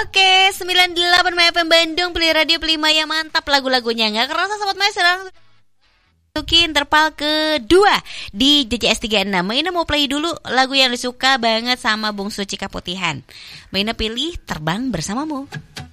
Oke, 98 FM Bandung, pilih radio, pilih Maya, mantap lagu-lagunya. Nggak kerasa Sobat Maya sedang masukin terpal kedua di JJS 36. Maina mau play dulu lagu yang disuka banget sama Bung Suci Kaputihan. Maina pilih Terbang Bersamamu.